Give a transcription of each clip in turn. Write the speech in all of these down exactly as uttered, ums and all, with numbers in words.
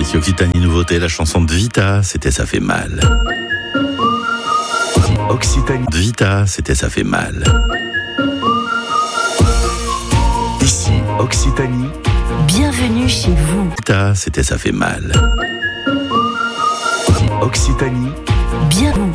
Ici Occitanie Nouveauté, la chanson de Vita, c'était Ça fait mal. Occitanie. Vita, c'était Ça fait mal. Ici Occitanie. Bienvenue chez vous. Vita, c'était Ça fait mal. Occitanie. Bienvenue.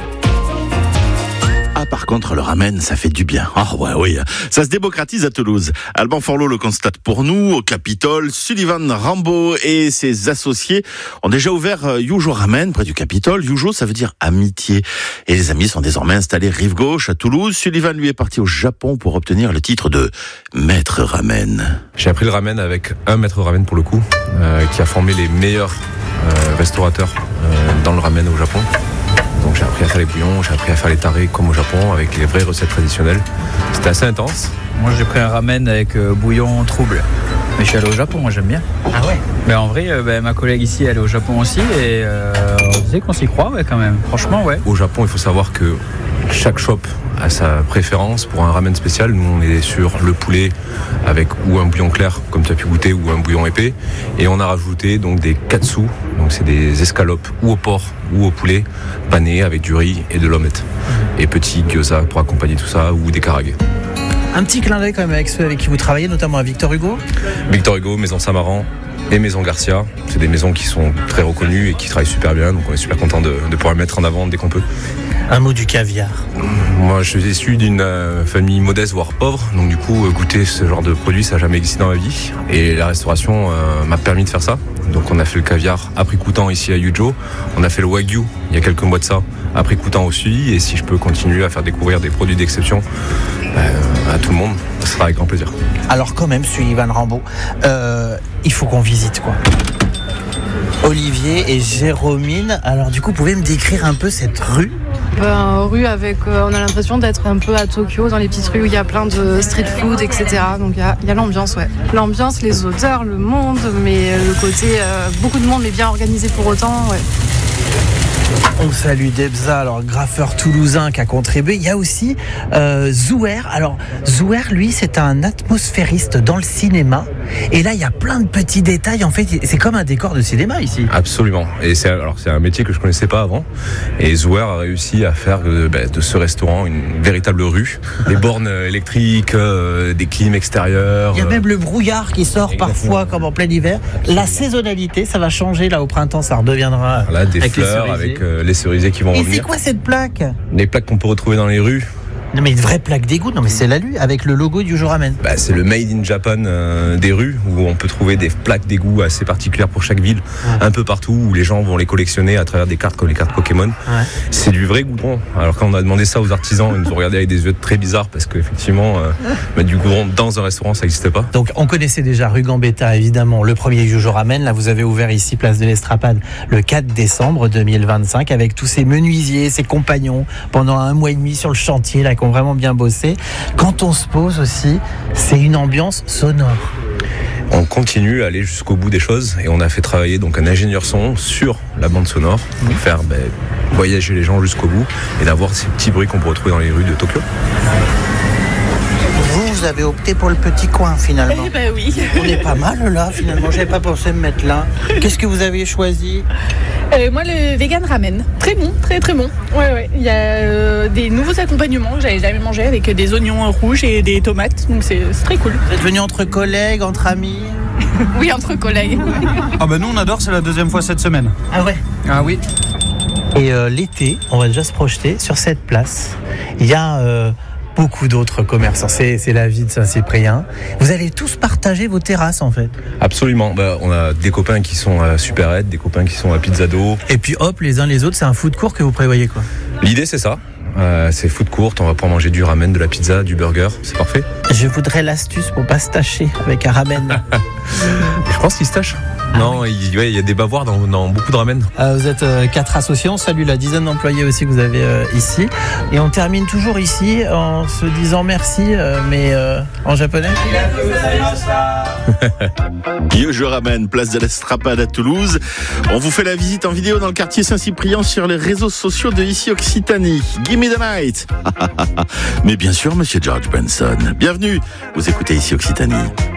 Ah, par contre, le ramen, ça fait du bien. Ah, ouais, oui. Ça se démocratise à Toulouse. Alban Forlot le constate pour nous. Au Capitole, Sullivan Rambo et ses associés ont déjà ouvert Yujo Ramen près du Capitole. Yujo, ça veut dire amitié. Et les amis sont désormais installés rive gauche à Toulouse. Sullivan, lui, est parti au Japon pour obtenir le titre de maître ramen. J'ai appris le ramen avec un maître ramen pour le coup, euh, qui a formé les meilleurs euh, restaurateurs euh, dans le ramen au Japon. Donc j'ai appris à faire les bouillons, j'ai appris à faire les tarés comme au Japon, avec les vraies recettes traditionnelles. C'était assez intense. Moi j'ai pris un ramen avec euh, bouillon trouble. Mais je suis allé au Japon, moi j'aime bien. Ah ouais. Mais en vrai, euh, bah, ma collègue ici elle est au Japon aussi et euh, on disait qu'on s'y croit ouais, quand même. Franchement ouais. Au Japon, il faut savoir que chaque shop a sa préférence pour un ramen spécial. Nous on est sur le poulet avec ou un bouillon clair comme tu as pu goûter ou un bouillon épais. Et on a rajouté donc des katsu, donc c'est des escalopes ou au porc ou au poulet panées avec du riz et de l'omelette. Et petits gyoza pour accompagner tout ça ou des karaage. Un petit clin d'œil quand même avec ceux avec qui vous travaillez, notamment à Victor Hugo. Victor Hugo, Maison Saint-Maran et Maison Garcia. C'est des maisons qui sont très reconnues et qui travaillent super bien. Donc on est super content de, de pouvoir les mettre en avant dès qu'on peut. Un mot du caviar. Moi je suis issu d'une euh, famille modeste voire pauvre. Donc du coup euh, goûter ce genre de produit ça n'a jamais existé dans ma vie. Et la restauration euh, m'a permis de faire ça. Donc on a fait le caviar à prix coûtant ici à Yujo. On a fait le wagyu il y a quelques mois de ça à prix coûtant aussi. Et si je peux continuer à faire découvrir des produits d'exception euh, à tout le monde, ce sera avec grand plaisir. Alors quand même, Sullivan Rambo, euh, il faut qu'on visite quoi. Olivier et Jérômine, alors du coup, vous pouvez me décrire un peu cette rue ? Ben, rue avec, euh, on a l'impression d'être un peu à Tokyo, dans les petites rues où il y a plein de street food, et cetera. Donc il y a, il y a l'ambiance, ouais. L'ambiance, les odeurs, le monde, mais le côté, euh, beaucoup de monde, mais bien organisé pour autant, ouais. On salue Debza, alors graffeur toulousain qui a contribué. Il y a aussi euh, Zouer. Alors Zouer, lui, c'est un atmosphériste dans le cinéma. Et là, il y a plein de petits détails. En fait, c'est comme un décor de cinéma ici. Absolument. Et c'est alors c'est un métier que je connaissais pas avant. Et Zouer a réussi à faire de, bah, de ce restaurant une véritable rue. Des bornes électriques, euh, des clims extérieurs. Il y a même le brouillard qui sort Exactement. Parfois, comme en plein hiver. Absolument. La saisonnalité, ça va changer là au printemps, ça redeviendra. Là, des avec fleurs, les avec euh, les cerisiers qui vont Et revenir. c'est quoi cette plaque ? Les plaques qu'on peut retrouver dans les rues. Non mais une vraie plaque d'égout, non mais c'est la lue avec le logo du Yujo Ramen. Bah, c'est le Made in Japan euh, des rues où on peut trouver des plaques d'égout assez particulières pour chaque ville, Ouais. un peu partout où les gens vont les collectionner à travers des cartes comme les cartes Pokémon. Ouais. C'est du vrai goudron. Alors quand on a demandé ça aux artisans, ils nous ont regardé avec des yeux très bizarres parce qu'effectivement, euh, mettre du goudron dans un restaurant, ça n'existe pas. Donc on connaissait déjà rue Gambetta évidemment le premier Yujo Ramen. Là vous avez ouvert ici place de l'Estrapade le quatre décembre deux mille vingt-cinq avec tous ces menuisiers, ces compagnons pendant un mois et demi sur le chantier là qui ont vraiment bien bossé. Quand on se pose aussi, c'est une ambiance sonore. On continue à aller jusqu'au bout des choses et on a fait travailler donc un ingénieur son sur la bande sonore pour faire ben, voyager les gens jusqu'au bout et d'avoir ces petits bruits qu'on peut retrouver dans les rues de Tokyo. Vous, vous avez opté pour le petit coin finalement. Eh ben oui. On est pas mal là finalement, j'avais pas pensé me mettre là. Qu'est-ce que vous avez choisi ? Euh, moi, le vegan ramen. Très bon, très très bon. Ouais, ouais. Il y a euh, des nouveaux accompagnements que j'avais jamais mangé avec des oignons rouges et des tomates. Donc c'est, c'est très cool. Vous êtes venus entre collègues, entre amis ? Oui, entre collègues. Ah bah nous on adore, c'est la deuxième fois cette semaine. Ah ouais. Ah oui. Et euh, l'été, on va déjà se projeter sur cette place. Il y a euh, beaucoup d'autres commerçants. C'est, c'est la vie de Saint-Cyprien. Vous allez tous partager vos terrasses en fait. Absolument. Ben, on a des copains qui sont à Superette, des copains qui sont à Pizzado. Et puis hop, les uns les autres, c'est un food court que vous prévoyez quoi. L'idée c'est ça. Euh, c'est food court, on va pouvoir manger du ramen, de la pizza, du burger, c'est parfait. Je voudrais l'astuce pour pas se tâcher avec un ramen. Je pense qu'il se tâche. Ah non, oui. il ouais, il y a des bavoirs dans, dans beaucoup de ramen. Euh, vous êtes euh, quatre associés, on salue la dizaine d'employés aussi que vous avez euh, ici. Et on termine toujours ici en se disant merci, euh, mais euh, en japonais. Yujo Ramen, place de l'Estrapade à Toulouse. On vous fait la visite en vidéo dans le quartier Saint-Cyprien sur les réseaux sociaux de Ici Occitanie. Give me the night. Mais bien sûr, monsieur George Benson. Bienvenue, vous écoutez Ici Occitanie.